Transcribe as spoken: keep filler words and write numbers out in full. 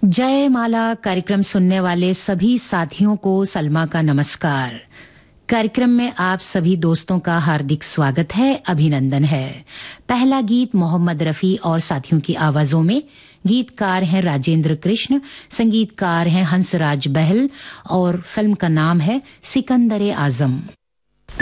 जयमाला कार्यक्रम सुनने वाले सभी साथियों को सलमा का नमस्कार। कार्यक्रम में आप सभी दोस्तों का हार्दिक स्वागत है, अभिनंदन है। पहला गीत मोहम्मद रफी और साथियों की आवाजों में। गीतकार हैं राजेंद्र कृष्ण, संगीतकार हैं हंसराज बहल और फिल्म का नाम है सिकंदर आजम।